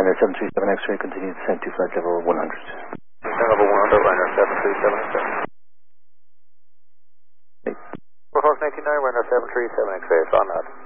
Ryanair 737 X-ray, continue to descend to flight level 100. Level 100, Ryanair 737 X-ray. Hey. 4089, Ryanair 737 X-ray, it's on that.